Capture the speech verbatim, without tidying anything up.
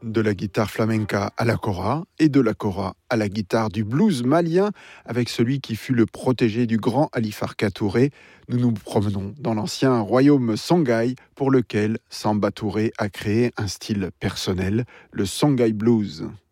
de la guitare flamenca à la kora et de la kora à la guitare du blues malien avec celui qui fut le protégé du grand Ali Farka Touré. Nous nous promenons dans l'ancien royaume Songhai pour lequel Samba Touré a créé un style personnel, le Songhai Blues.